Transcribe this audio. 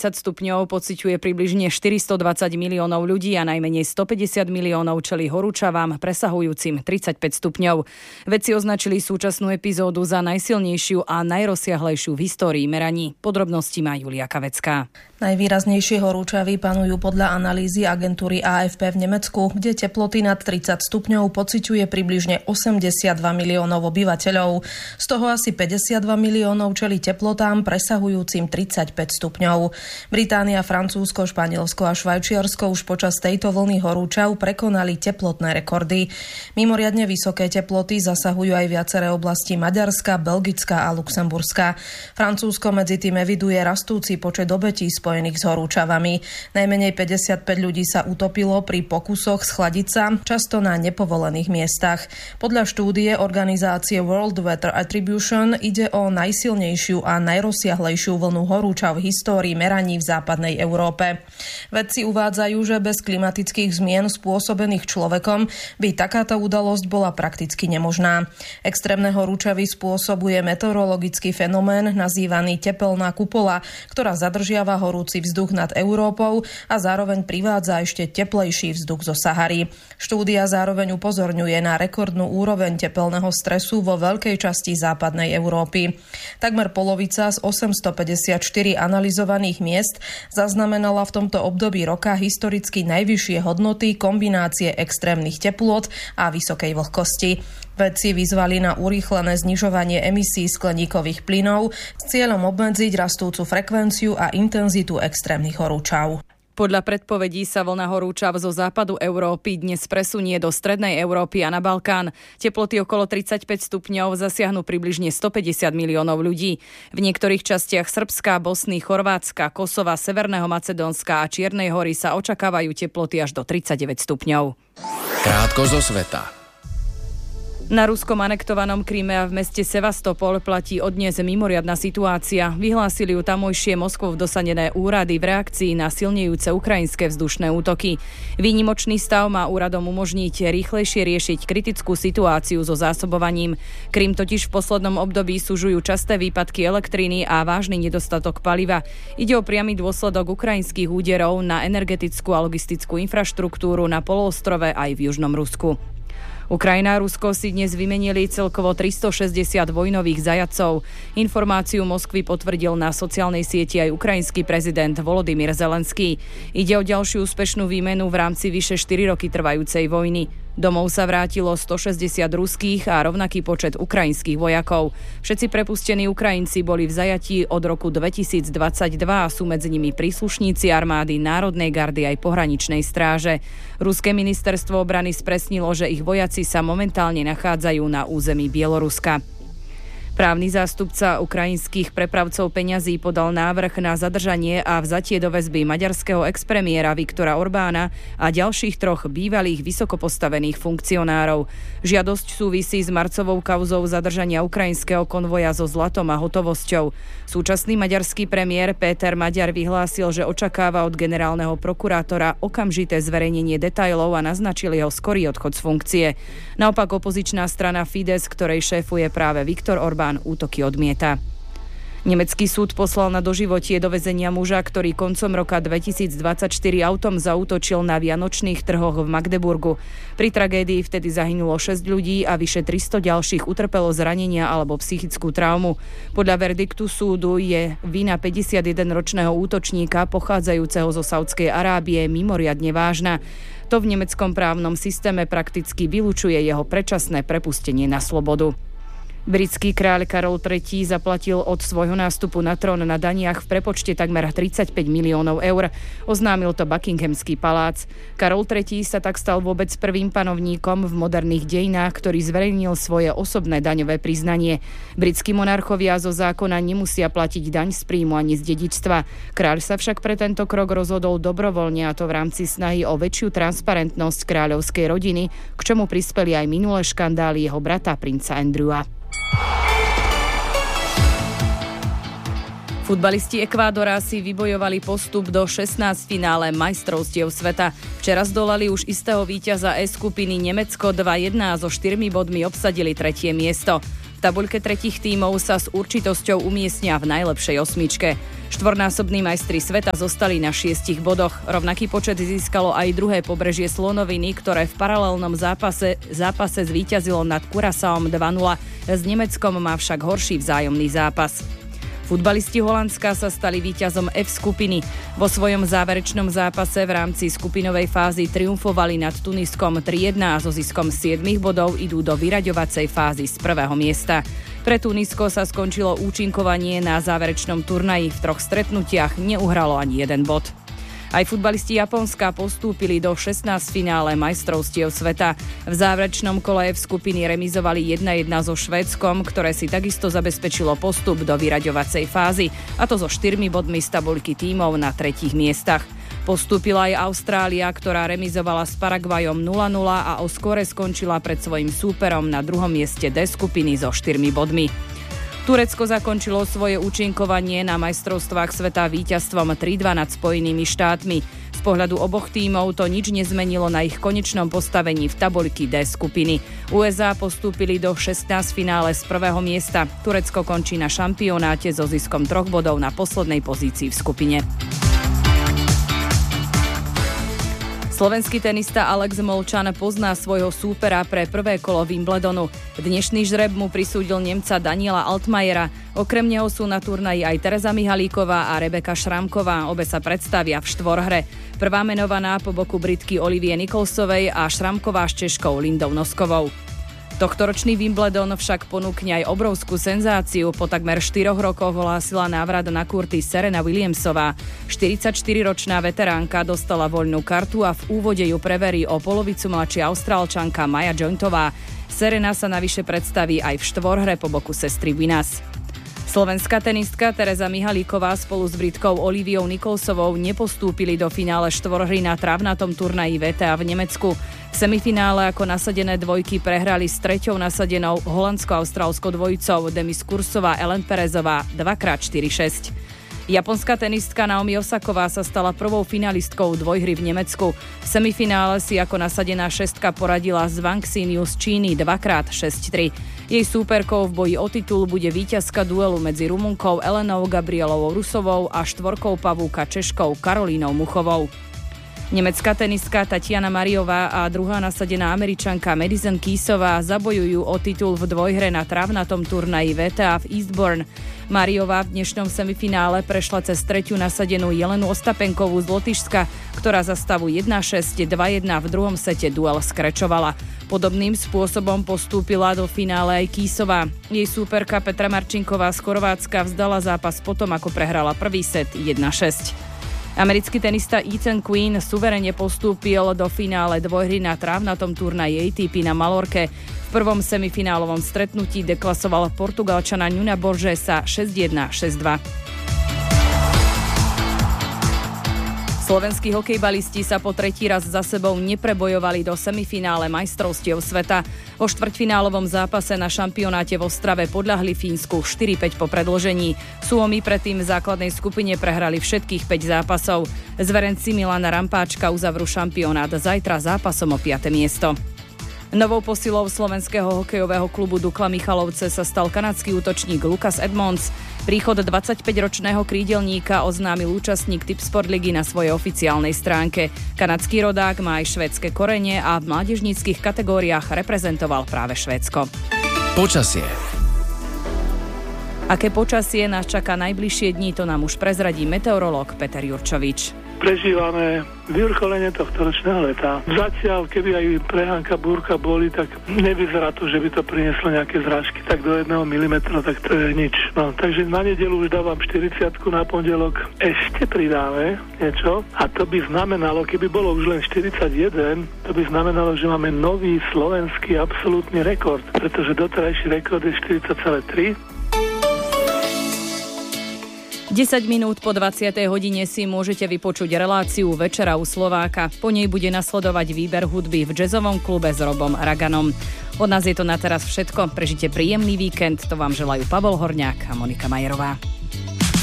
30 stupňov pociťuje približne 420 miliónov ľudí a najmenej 150 miliónov čelí horúčavám presahujúcim 35 stupňov. Vedci označili súčasnú epizódu za najsilnejšiu a najrozsiahlejšiu v histórii meraní. Podrobnosti má Julia Kavecká. Najvýraznejšie horúčavy panujú podľa analýzy agentúry AFP v Nemecku, kde teploty nad 30 stupňov pociťuje približne 82 miliónov obyvateľov. Z toho asi 52 miliónov čelí teplotám presahujúcim 35 stupňov. Británia, Francúzsko, Španielsko a Švajčiarsko už počas tejto vlny horúčav prekonali teplotné rekordy. Mimoriadne vysoké teploty zasahujú aj viaceré oblasti Maďarska, Belgicka a Luxemburska. Francúzsko medzi tým eviduje rastúci počet obetí spojených s horúčavami. Najmenej 55 ľudí sa utopilo pri pokusoch schladiť sa, často na nepovolených miestach. Podľa štúdie organizácie World Weather Attribution ide o najsilnejšiu a najrozsiahlejšiu vlnu horúčav v histórii meraní v západnej Európe. Vedci uvádzajú, že bez klimatických zmien spôsobených človekom by takáto udalosť bola prakticky nemožná. Extrémne horúčavy spôsobuje meteorologický fenomén nazývaný tepelná kupola, ktorá zadržiava horúci vzduch nad Európou a zároveň privádza ešte teplejší vzduch zo Sahary. Štúdia zároveň upozorňuje na rekordnú úroveň tepelného stresu vo veľkej časti západnej Európy. Takmer polovica z 854 analyzovaných miest zaznamenala v tomto období roka historicky najvyššie hodnoty kombinácie extrémnych teplôt a vysokej vlhkosti. Vedci vyzvali na urýchlené znižovanie emisí skleníkových plynov s cieľom obmedziť rastúcu frekvenciu a intenzitu extrémnych horúčav. Podľa predpovedí sa vlna horúčav zo západu Európy dnes presunie do strednej Európy a na Balkán. Teploty okolo 35 stupňov zasiahnu približne 150 miliónov ľudí. V niektorých častiach Srbska, Bosny, Chorvátska, Kosova, Severného Macedónska a Čiernej Hory sa očakávajú teploty až do 39 stupňov. Krátko zo sveta. Na ruskom anektovanom Kryme a v meste Sevastopol platí od dnes mimoriadna situácia. Vyhlásili ju tamojšie Moskvou dosadené úrady v reakcii na silnejúce ukrajinské vzdušné útoky. Výnimočný stav má úradom umožniť rýchlejšie riešiť kritickú situáciu so zásobovaním. Krym totiž v poslednom období sužujú časté výpadky elektriny a vážny nedostatok paliva. Ide o priamy dôsledok ukrajinských úderov na energetickú a logistickú infraštruktúru na poloostrove aj v južnom Rusku. Ukrajina a Rusko si dnes vymenili celkovo 360 vojnových zajatcov. Informáciu Moskvy potvrdil na sociálnej sieti aj ukrajinský prezident Volodymyr Zelenský. Ide o ďalšiu úspešnú výmenu v rámci vyše 4 roky trvajúcej vojny. Domov sa vrátilo 160 ruských a rovnaký počet ukrajinských vojakov. Všetci prepustení Ukrajinci boli v zajatí od roku 2022 a sú medzi nimi príslušníci armády, Národnej gardy aj pohraničnej stráže. Ruské ministerstvo obrany spresnilo, že ich vojaci sa momentálne nachádzajú na území Bieloruska. Právny zástupca ukrajinských prepravcov peňazí podal návrh na zadržanie a vzatie do väzby maďarského expremiéra Viktora Orbána a ďalších 3 bývalých vysokopostavených funkcionárov. Žiadosť súvisí s marcovou kauzou zadržania ukrajinského konvoja so zlatom a hotovosťou. Súčasný maďarský premiér Péter Maďar vyhlásil, že očakáva od generálneho prokurátora okamžité zverejnenie detailov a naznačil jeho skorý odchod z funkcie. Naopak opozičná strana Fidesz, ktorej šéfuje práve Viktor Orbán, útoky odmieta. Nemecký súd poslal na doživotie do väzenia muža, ktorý koncom roka 2024 autom zaútočil na vianočných trhoch v Magdeburgu. Pri tragédii vtedy zahynulo 6 ľudí a vyše 300 ďalších utrpelo zranenia alebo psychickú traumu. Podľa verdiktu súdu je vina 51-ročného útočníka pochádzajúceho zo Saudskej Arábie mimoriadne vážna. To v nemeckom právnom systéme prakticky vylučuje jeho predčasné prepustenie na slobodu. Britský kráľ Karol III zaplatil od svojho nástupu na trón na daniach v prepočte takmer 35 miliónov eur. Oznámil to Buckinghamský palác. Karol III sa tak stal vôbec prvým panovníkom v moderných dejinách, ktorý zverejnil svoje osobné daňové priznanie. Britskí monarchovia zo zákona nemusia platiť daň z príjmu ani z dedičstva. Kráľ sa však pre tento krok rozhodol dobrovoľne, a to v rámci snahy o väčšiu transparentnosť kráľovskej rodiny, k čomu prispeli aj minulé škandály jeho brata princa Andrewa. Futbalisti Ekvádora si vybojovali postup do 16 finále majstrovstiev sveta. Včera zdolali už istého víťaza E skupiny Nemecko 2-1 a so 4 bodmi obsadili 3. miesto. tabuľke tretích tímov sa s určitosťou umiestnia v najlepšej osmičke. Štvornásobní majstri sveta zostali na 6 bodoch. Rovnaký počet získalo aj druhé pobrežie Slonoviny, ktoré v paralelnom zápase zvíťazilo nad Curaçaom 2-0. S Nemeckom má však horší vzájomný zápas. Futbalisti Holandska sa stali víťazom F skupiny. Vo svojom záverečnom zápase v rámci skupinovej fázy triumfovali nad Tuniskom 3-1 a so ziskom 7 bodov idú do vyraďovacej fázy z prvého miesta. Pre Tunisko sa skončilo účinkovanie na záverečnom turnaji. V 3 stretnutiach neuhralo ani 1 bod. Aj futbalisti Japonska postúpili do 16 finále majstrovstiev sveta. V záverečnom kole F skupiny remizovali 1-1 so Švédskom, ktoré si takisto zabezpečilo postup do vyraďovacej fázy, a to so 4 bodmi z tabuľky tímov na 3 miestach. Postúpila aj Austrália, ktorá remizovala s Paraguajom 0-0 a o skóre skončila pred svojím súperom na 2. mieste D skupiny so 4 bodmi. Turecko zakončilo svoje účinkovanie na majstrovstvách sveta víťazstvom 3-2 nad Spojenými štátmi. Z pohľadu oboch tímov to nič nezmenilo na ich konečnom postavení v tabuľky D skupiny. USA postúpili do 16 finále z prvého miesta. Turecko končí na šampionáte so ziskom 3 bodov na poslednej pozícii v skupine. Slovenský tenista Alex Molčan pozná svojho súpera pre prvé kolo Wimbledonu. Dnešný žreb mu prisúdil Nemca Daniela Altmajera. Okrem neho sú na turnaji aj Tereza Mihalíková a Rebeka Šramková. Obe sa predstavia v štvorhre. Prvá menovaná po boku Britky Olivie Nicholsovej a Šramková s Češkou Lindou Noskovou. Tohtoročný Wimbledon však ponúkne aj obrovskú senzáciu. Po takmer 4 rokoch ohlásila návrat na kurty Serena Williamsová. 44-ročná veteránka dostala voľnú kartu a v úvode ju preverí o polovicu mladšia Austrálčanka Maja Jointová. Serena sa navyše predstaví aj v štvorhre po boku sestry Winas. Slovenská tenistka Tereza Mihalíková spolu s Britkou Oliviou Nicholsovou nepostúpili do finále štvorhry na trávnatom turnaji VTA v Nemecku. V semifinále ako nasadené dvojky prehrali s treťou nasadenou holandsko-austrálskou dvojicou Demis Kursová Ellen Perezová 2x4-6. Japonská tenistka Naomi Osaková sa stala prvou finalistkou dvojhry v Nemecku. V semifinále si ako nasadená šestka poradila s Wang Xinyu z Číny 2x6-3. Jej súperkou v boji o titul bude víťazka duelu medzi Rumunkou Elenou Gabrielovou Rusovou a štvorkou pavúka Češkou Karolínou Muchovou. Nemecká tenistka Tatiana Mariová a druhá nasadená Američanka Madison Keysová zabojujú o titul v dvojhre na trávnatom turnaji VTA v Eastbourne. Mariová v dnešnom semifinále prešla cez tretiu nasadenú Jelenu Ostapenkovú z Lotyšska, ktorá za stavu 1-6, 2-1 v druhom sete duel skrečovala. Podobným spôsobom postúpila do finále aj Keysová. Jej súperka Petra Marčinková z Chorvátska vzdala zápas potom, ako prehrala prvý set 1-6. Americký tenista Ethan Quinn suverene postúpil do finále dvojhry na trávnatom turnaji ATP na Malorke. V prvom semifinálovom stretnutí deklasoval Portugalčana Nuna Borgesa 6-1, 6-2. Slovenskí hokejbalisti sa po tretí raz za sebou neprebojovali do semifinále majstrovstiev sveta. O štvrťfinálovom zápase na šampionáte v Ostrave podľahli Fínsku 4-5 po predĺžení. Suomi predtým v základnej skupine prehrali všetkých 5 zápasov. Zverenci Milana Rampáčka uzavrú šampionát zajtra zápasom o 5. miesto. Novou posilou slovenského hokejového klubu Dukla Michalovce sa stal kanadský útočník Lucas Edmonds. Príchod 25-ročného krídelníka oznámil účastník Tipsport ligy na svojej oficiálnej stránke. Kanadský rodák má aj švédske korene a v mládežníckych kategóriách reprezentoval práve Švédsko. Počasie. Aké počasie nás čaká najbližšie dni, to nám už prezradí meteorológ Peter Jurčovič. Prežívame vyvrcholenie tohto ročného leta. Zatiaľ, keby aj prehánka, búrka boli, tak nevyzerá to, že by to prinieslo nejaké zrážky, tak do 1 mm, tak to je nič. No, takže na nedeľu už dávam 40-ku, na pondelok ešte pridáme niečo a to by znamenalo, keby bolo už len 41, to by znamenalo, že máme nový slovenský absolútny rekord, pretože doterajší rekord je 40,3. 10 minút po 20. hodine si môžete vypočuť reláciu Večera u Slováka. Po nej bude nasledovať výber hudby v jazzovom klube s Robom Raganom. Od nás je to na teraz všetko. Prežite príjemný víkend. To vám želajú Pavol Horňák a Monika Majerová.